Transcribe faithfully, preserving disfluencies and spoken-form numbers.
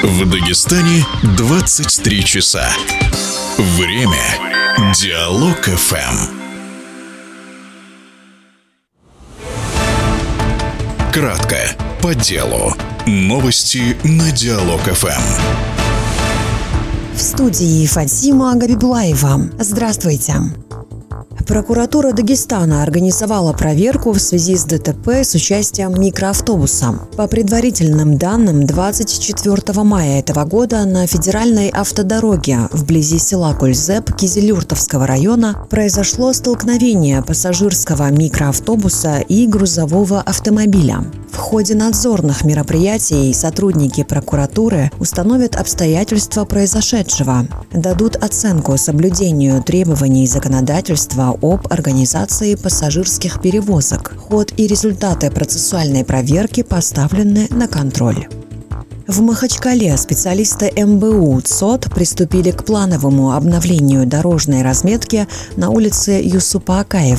В Дагестане двадцать три часа. Время Диалог эф эм. Кратко, по делу. Новости на Диалог эф эм. В студии Фатима Габибулаева. Здравствуйте. Прокуратура Дагестана организовала проверку в связи с ДТП с участием микроавтобуса. По предварительным данным, двадцать четвёртого мая этого года на федеральной автодороге вблизи села Кульзеп Кизилюртовского района произошло столкновение пассажирского микроавтобуса и грузового автомобиля. В ходе надзорных мероприятий сотрудники прокуратуры установят обстоятельства произошедшего, дадут оценку соблюдению требований законодательства об организации пассажирских перевозок. Ход и результаты процессуальной проверки поставлены на контроль. В Махачкале специалисты эм бэ у ЦОД приступили к плановому обновлению дорожной разметки на улице Юсупа Акаева.